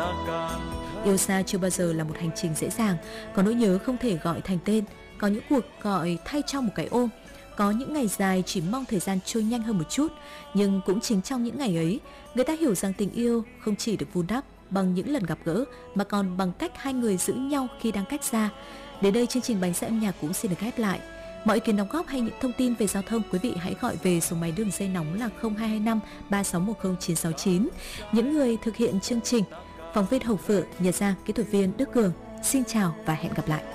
Yêu xa chưa bao giờ là một hành trình dễ dàng, có nỗi nhớ không thể gọi thành tên, có những cuộc gọi thay cho một cái ôm, có những ngày dài chỉ mong thời gian trôi nhanh hơn một chút. Nhưng cũng chính trong những ngày ấy, người ta hiểu rằng tình yêu không chỉ được vun đắp bằng những lần gặp gỡ, mà còn bằng cách hai người giữ nhau khi đang cách xa. Đến đây chương trình Bánh Xe Âm Nhạc cũng xin được khép lại. Mọi ý kiến đóng góp hay những thông tin về giao thông, quý vị hãy gọi về số máy đường dây nóng là 0225 3610 969. Những người thực hiện chương trình: phóng viên Hồng Phượng, Nhật Giang, kỹ thuật viên Đức Cường. Xin chào và hẹn gặp lại.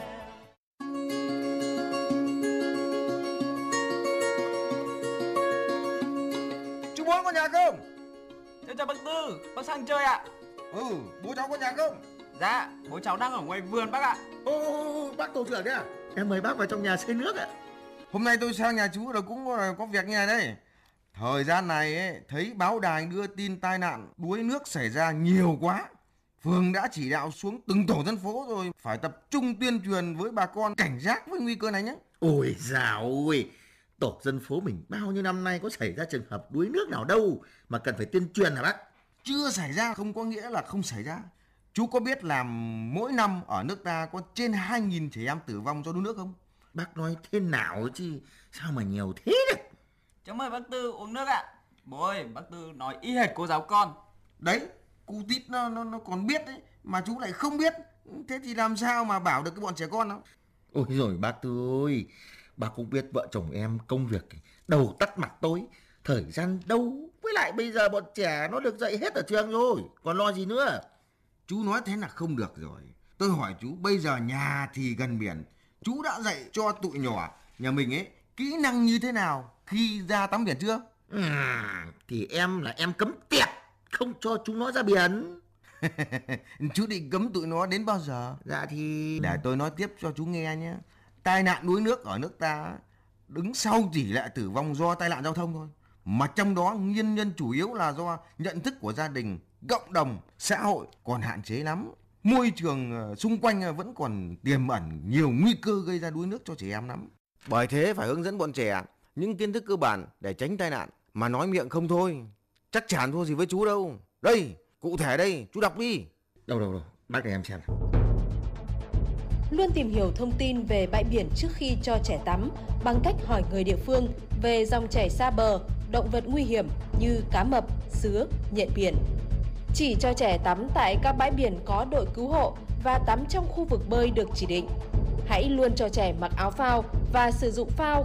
Chú Bốn có nhà không? Chào bác Tư, bác sang chơi ạ? Bố cháu có nhà không? Dạ, bố cháu đang ở ngoài vườn bác ạ. Bác tổ trưởng đấy à? Em mời bác vào trong nhà xây nước ạ. Hôm nay tôi sang nhà chú là cũng có việc như này đây. Thời gian này ấy, thấy báo đài đưa tin tai nạn đuối nước xảy ra nhiều quá. Phường đã chỉ đạo xuống từng tổ dân phố rồi, phải tập trung tuyên truyền với bà con cảnh giác với nguy cơ này nhé. Ôi dào ôi, tổ dân phố mình bao nhiêu năm nay có xảy ra trường hợp đuối nước nào đâu mà cần phải tuyên truyền hả bác? Chưa xảy ra không có nghĩa là không xảy ra. Chú có biết là mỗi năm ở nước ta có trên 2.000 trẻ em tử vong do đuối nước không? Bác nói thế nào chứ sao mà nhiều thế được? Cháu mời bác Tư uống nước ạ. Bố ơi, bác Tư nói y hệt cô giáo con. Đấy, cu tít nó còn biết đấy, mà chú lại không biết. Thế thì làm sao mà bảo được cái bọn trẻ con đâu? Ôi rồi bác Tư ơi, bác cũng biết vợ chồng em công việc đầu tắt mặt tối, thời gian đâu. Với lại bây giờ bọn trẻ nó được dạy hết ở trường rồi, còn lo gì nữa. Chú nói thế là không được rồi. Tôi hỏi chú, bây giờ nhà thì gần biển, chú đã dạy cho tụi nhỏ nhà mình ấy kỹ năng như thế nào khi ra tắm biển chưa? Thì em là em cấm tiệc, không cho chúng nó ra biển. Chú định cấm tụi nó đến bao giờ? Dạ thì... Để tôi nói tiếp cho chú nghe nhé. Tai nạn đuối nước ở nước ta đứng sau tỷ lệ tử vong do tai nạn giao thông thôi. Mà trong đó nguyên nhân chủ yếu là do nhận thức của gia đình, cộng đồng, xã hội còn hạn chế lắm. Môi trường xung quanh vẫn còn tiềm ẩn nhiều nguy cơ gây ra đuối nước cho trẻ em lắm. Bởi thế phải hướng dẫn bọn trẻ những kiến thức cơ bản để tránh tai nạn. Mà nói miệng không thôi, chắc chắn thua gì với chú đâu. Đây, cụ thể đây, chú đọc đi. Đâu, bác để em xem. Luôn tìm hiểu thông tin về bãi biển trước khi cho trẻ tắm bằng cách hỏi người địa phương về dòng chảy xa bờ, động vật nguy hiểm như cá mập, sứa, nhện biển. Chỉ cho trẻ tắm tại các bãi biển có đội cứu hộ và tắm trong khu vực bơi được chỉ định. Hãy luôn cho trẻ mặc áo phao và sử dụng phao